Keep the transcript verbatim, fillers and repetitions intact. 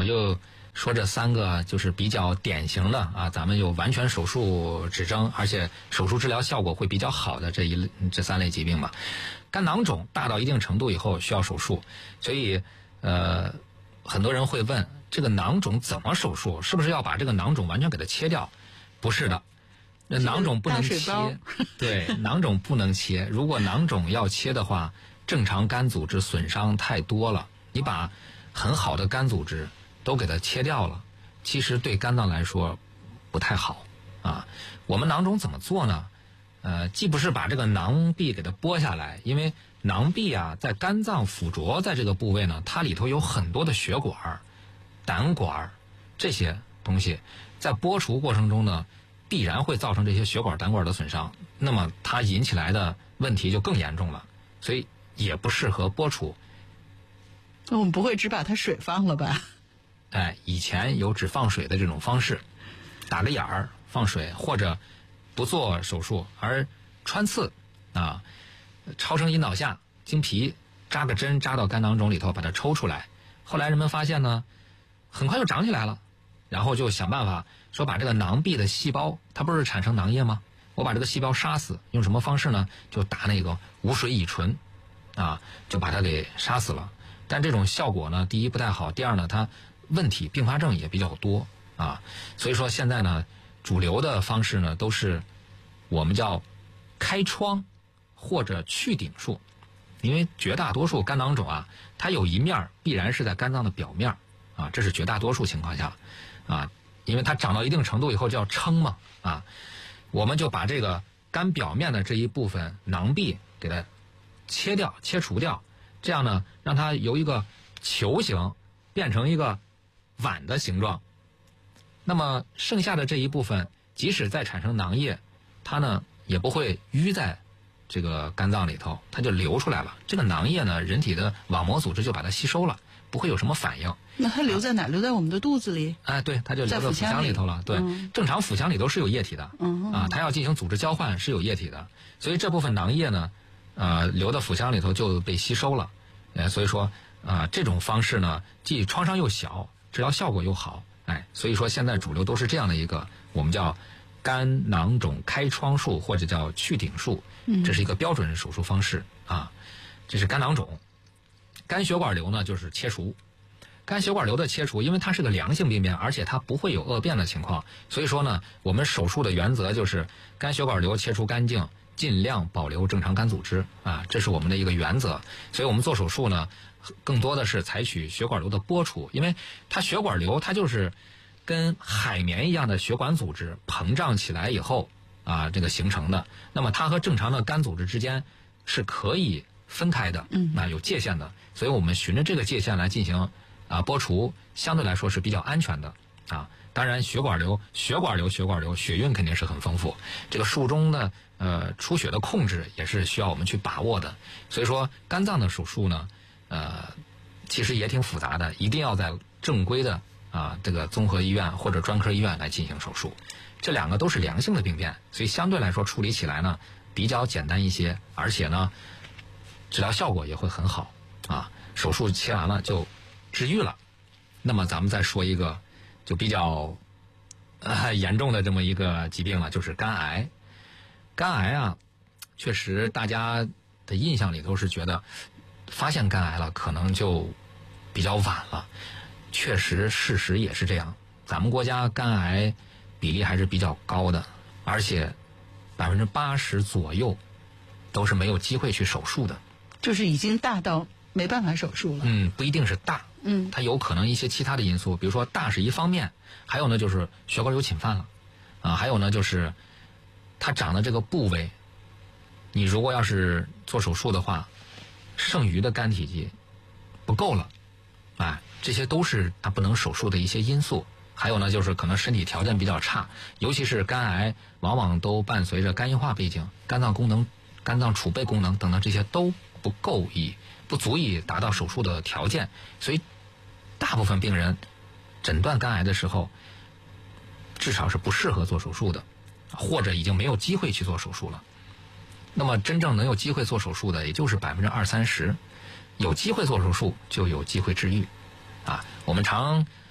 我就说这三个就是比较典型的啊，咱们有完全手术指征，而且手术治疗效果会比较好的这一这三类疾病吧。肝囊肿大到一定程度以后需要手术，所以呃，很多人会问，这个囊肿怎么手术？是不是要把这个囊肿完全给它切掉？不是的。那囊肿不能切，对，囊肿不能切。如果囊肿要切的话，正常肝组织损伤太多了，你把很好的肝组织都给它切掉了，其实对肝脏来说不太好啊。我们囊肿怎么做呢？呃，既不是把这个囊壁给它剥下来，因为囊壁啊，在肝脏附着在这个部位呢，它里头有很多的血管、胆管这些东西，在剥除过程中呢，必然会造成这些血管、胆管的损伤，那么它引起来的问题就更严重了，所以也不适合剥除。 我们不会只把它水放了吧？ 哎，以前有只放水的这种方式，打个眼儿放水，或者不做手术而穿刺啊，超声引导下经皮扎个针扎到肝囊肿里头，把它抽出来。后来人们发现呢，很快就长起来了，然后就想办法说把这个囊壁的细胞，它不是产生囊液吗？我把这个细胞杀死，用什么方式呢？就打那个无水乙醇啊，就把它给杀死了。但这种效果呢，第一不太好，第二呢，它问题并发症也比较多啊。所以说现在呢，主流的方式呢，都是我们叫开创或者去顶术。因为绝大多数肝囊肿啊，它有一面必然是在肝脏的表面啊，这是绝大多数情况下啊，因为它长到一定程度以后叫撑嘛啊，我们就把这个肝表面的这一部分囊壁给它切掉、切除掉，这样呢，让它由一个球形变成一个碗的形状。那么剩下的这一部分，即使再产生囊液，它呢也不会淤在这个肝脏里头，它就流出来了。这个囊液呢，人体的网膜组织就把它吸收了，不会有什么反应。 那它留在哪？啊、留在我们的肚子里？ 哎，对，它就留在腹腔里头了。对、嗯，正常腹腔里头是有液体的，嗯啊，它要进行组织交换是有液体的，所以这部分囊液呢，呃，留到腹腔里头就被吸收了。呃，所以说啊、呃，这种方式呢，既创伤又小，治疗效果又好，哎，所以说现在主流都是这样的一个，我们叫肝囊肿开创术或者叫去顶术，这是一个标准手术方式啊。这是肝囊肿。肝血管瘤呢，就是切除。肝血管瘤的切除，因为它是个良性病变，而且它不会有恶变的情况，所以说呢，我们手术的原则就是肝血管瘤切除干净，尽量保留正常肝组织啊，这是我们的一个原则。所以我们做手术呢，更多的是采取血管瘤的剥除，因为它血管瘤它就是跟海绵一样的血管组织膨胀起来以后啊，这个形成的。那么它和正常的肝组织之间是可以分开的，嗯，啊有界限的，所以我们循着这个界限来进行啊剥除，相对来说是比较安全的啊。当然血管瘤、血管瘤、血管瘤血运肯定是很丰富，这个术中的呃出血的控制也是需要我们去把握的。所以说肝脏的手术呢，呃其实也挺复杂的，一定要在正规的啊这个综合医院或者专科医院来进行手术。这两个都是良性的病变，所以相对来说处理起来呢比较简单一些，而且呢治疗效果也会很好啊。手术切完了就治愈了。那么咱们再说一个就比较呃严重的这么一个疾病了，就是肝癌。肝癌啊，确实大家的印象里头是觉得发现肝癌了可能就比较晚了，确实事实也是这样。咱们国家肝癌比例还是比较高的，而且百分之八十左右都是没有机会去手术的， 就是已经大到没办法手术了。 嗯，不一定是大，嗯，它有可能一些其他的因素，比如说大是一方面，还有呢就是血管瘤侵犯了，啊，还有呢就是它长的这个部位，你如果要是做手术的话，剩余的肝体积不够了，哎，这些都是它不能手术的一些因素。还有呢就是可能身体条件比较差，尤其是肝癌往往都伴随着肝硬化背景，肝脏功能、肝脏储备功能等等这些都不够以不足以达到手术的条件，所以大部分病人诊断肝癌的时候至少是不适合做手术的，或者已经没有机会去做手术了。那么真正能有机会做手术的也就是百分之二三十，有机会做手术就有机会治愈啊。我们常